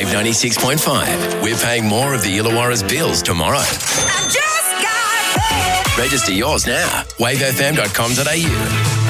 Wave 96.5. We're paying more of the Illawarra's bills tomorrow. I just got paid. Register yours now. wavefm.com.au.